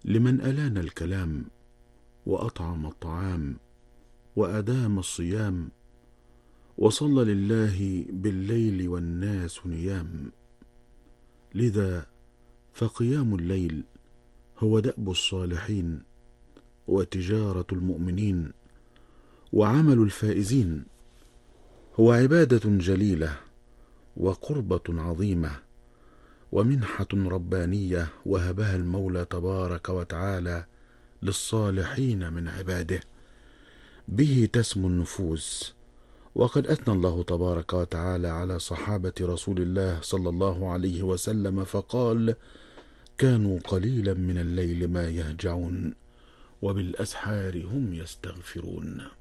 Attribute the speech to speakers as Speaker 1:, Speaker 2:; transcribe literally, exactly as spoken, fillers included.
Speaker 1: لمن ألان الكلام وأطعم الطعام وأدام الصيام وصلى لله بالليل والناس نيام. لذا فقيام الليل هو دأب الصالحين وتجارة المؤمنين وعمل الفائزين، هو عبادة جليلة وقربة عظيمة ومنحة ربانية وهبها المولى تبارك وتعالى للصالحين من عباده، به تسمو النفوس. وقد أثنى الله تبارك وتعالى على صحابة رسول الله صلى الله عليه وسلم فقال: كانوا قليلا من الليل ما يهجعون وبالأسحار هم يستغفرون.